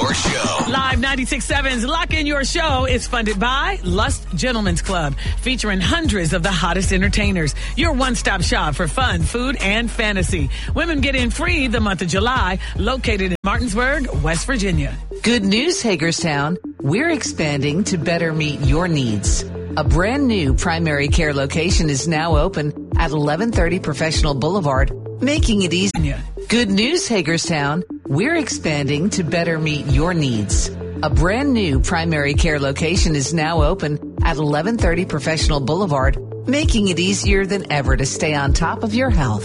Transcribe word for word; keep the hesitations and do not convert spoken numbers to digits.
Your Show. Live ninety-six point seven's Lock In Your Show is funded by Lust Gentlemen's Club, featuring hundreds of the hottest entertainers. Your one-stop shop for fun, food, and fantasy. Women get in free the month of July, located in Martinsburg, West Virginia. Good news, Hagerstown. We're expanding to better meet your needs. A brand new primary care location is now open at eleven thirty Professional Boulevard, making it easy. Good news, Hagerstown. We're expanding to better meet your needs. A brand new primary care location is now open at eleven thirty Professional Boulevard, making it easier than ever to stay on top of your health.